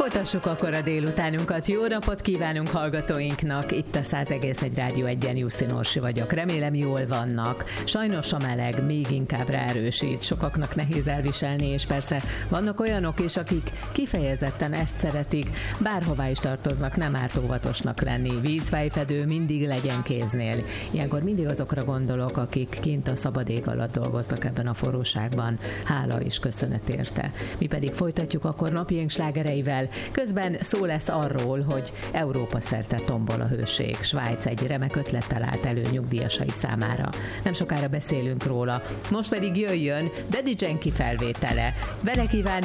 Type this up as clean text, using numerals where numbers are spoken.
Folytassuk akkor a délutánunkat. Jó napot kívánunk hallgatóinknak. Itt a 100,1 Rádió 1-en Jusztin Orsi vagyok. Remélem jól vannak. Sajnos a meleg még inkább ráerősít. Sokaknak nehéz elviselni, és persze vannak olyanok is, akik kifejezetten ezt szeretik. Bárhová is tartoznak, nem árt óvatosnak lenni. Vízfejfedő mindig legyen kéznél. Ilyenkor mindig azokra gondolok, akik kint a szabad ég alatt dolgoznak ebben a forróságban. Hála és köszönet érte. Mi pedig folytatjuk akkor napjaink slágereivel. Közben szó lesz arról, hogy Európa szerte tombol a hőség. Svájc egy remek ötlettel állt elő nyugdíjasai számára. Nem sokára beszélünk róla. Most pedig jöjjön Daddy Yankee felvétele. Vele kívánunk